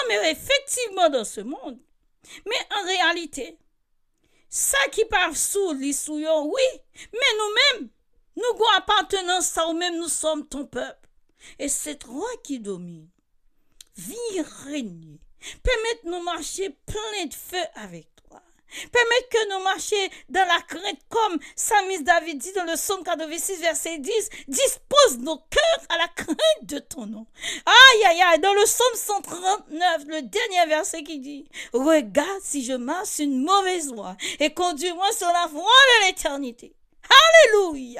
sommes effectivement dans ce monde. Mais en réalité, ça qui parle sous l'issouillon, oui, mais nous-mêmes, nous avons appartenance à nous-mêmes, nous sommes ton peuple. Et c'est toi qui domine. Viens régner. Permette-nous marcher plein de feu avec toi. Permette que nous marchions dans la crainte, comme Samis David dit dans le psaume 86, verset 10, dispose nos cœurs à la crainte de ton nom. Aïe, aïe, aïe, dans le psaume 139, le dernier verset qui dit, regarde si je marche une mauvaise voie et conduis-moi sur la voie de l'éternité. Alléluia.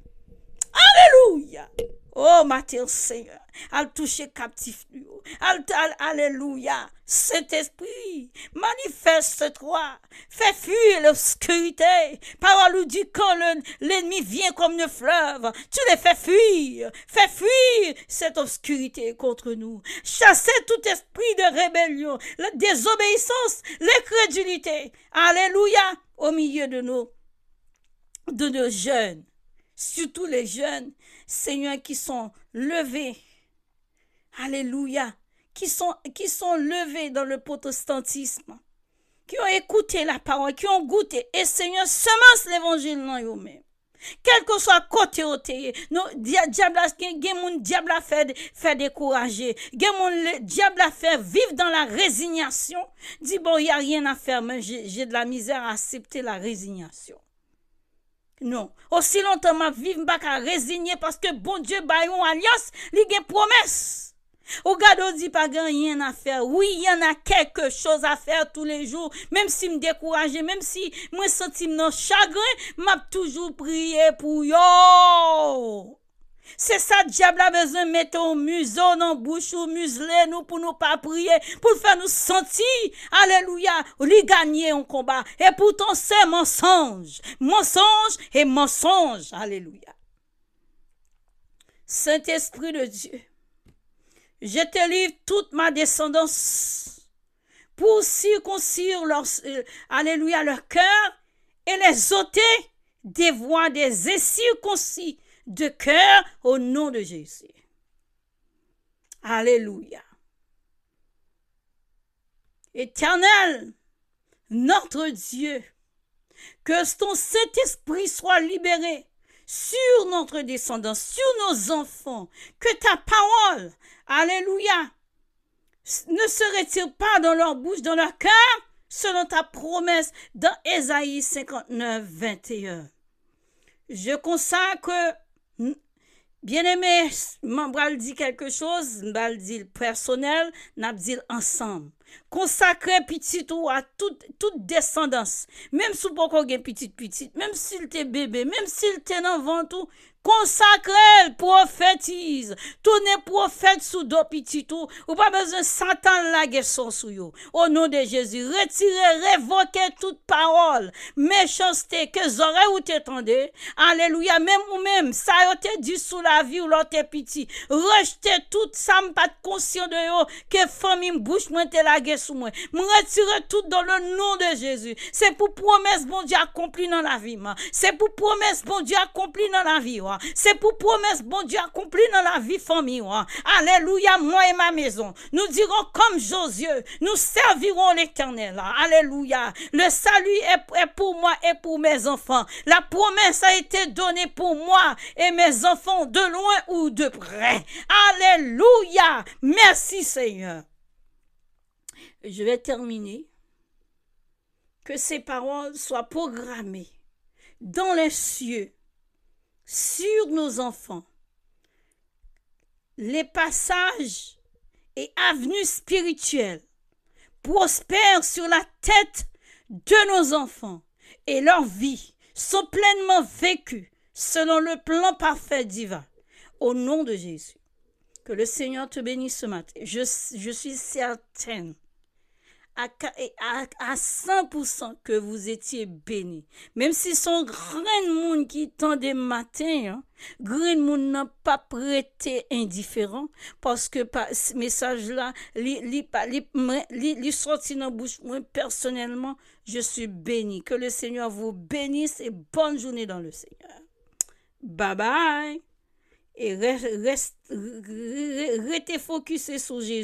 Alléluia. Oh, Matin Seigneur, al toucher captif, alléluia. Saint-Esprit, manifeste-toi, fais fuir l'obscurité. Parole nous dit quand l'ennemi vient comme le fleuve, tu les fais fuir cette obscurité contre nous. Chassez tout esprit de rébellion, la désobéissance, l'incrédulité. Alléluia, au milieu de nos jeunes. Surtout les jeunes, Seigneur, qui sont levés, alléluia, qui sont levés dans le protestantisme, qui ont écouté la parole, qui ont goûté, et Seigneur, semence l'évangile dans eux-mêmes. Quel que soit côté ôté, diable a fait décourager, diable a fait vivre dans la résignation, dit bon, il n'y a rien à faire, mais j'ai de la misère à accepter la résignation. Non, aussi longtemps ma vie m'a pas résigner parce que bon Dieu ba yon alliance, li gen promesse. Au gado dit pas rien à faire. Oui, il y en a quelque chose à faire tous les jours, même si me décourager, même si moi senti non chagrin, m'a toujours prié pour yo. C'est ça, diable a besoin de mettre un museau dans la bouche ou museler nous pour nous pas prier, pour faire nous sentir, alléluia, lui gagner un combat. Et pourtant, c'est mensonge, et mensonge, alléluia. Saint-Esprit de Dieu, je te livre toute ma descendance pour circoncire alléluia, leur cœur et les ôter des voies des incirconcis de cœur au nom de Jésus. Alléluia. Éternel, notre Dieu, que ton Saint-Esprit soit libéré sur notre descendance, sur nos enfants, que ta parole, alléluia, ne se retire pas dans leur bouche, dans leur cœur, selon ta promesse dans Ésaïe 59, 21. Je consacre, bien-aimé, m'bral dit quelque chose, m'bral dit personnel, n'a dit ensemble. Consacrer petit ou à toute descendance, même si vous avez petit, même s'il t'est bébé, même s'il t'est dans ventre, consacrer, prophétise, tourner prophète sous dos petit ou pas besoin Satan la guerre sous yo. Au nom de Jésus, retirez, révoquez toute parole, méchanceté, que oreilles ou t'étendez, alléluia, même ou même, ça a été dit sous la vie ou l'autre petit, rejetez tout ça, pas de conscient de yo, que famille bouche moi te la guerre sous moi, me retirer tout dans le nom de Jésus, c'est pour promesse bon Dieu accompli dans la vie, c'est pour promesse bon Dieu accompli dans la vie, c'est pour promesse bon Dieu accompli dans la vie famille. Alléluia, moi et ma maison. Nous dirons comme Josué, nous servirons l'Éternel. Alléluia. Le salut est pour moi et pour mes enfants. La promesse a été donnée pour moi et mes enfants de loin ou de près. Alléluia. Merci Seigneur. Je vais terminer. Que ces paroles soient programmées dans les cieux sur nos enfants, les passages et avenues spirituelles prospèrent sur la tête de nos enfants et leurs vies sont pleinement vécues selon le plan parfait divin. Au nom de Jésus, que le Seigneur te bénisse ce matin. Je suis certaine à 100% que vous étiez bénis. Même si son grand monde qui tendait matin, grand monde n'a pas prêté indifférent, parce que ce message-là, il sorti dans la bouche, moi personnellement, je suis béni. Que le Seigneur vous bénisse et bonne journée dans le Seigneur. Bye bye. Et restez focusés sur Jésus.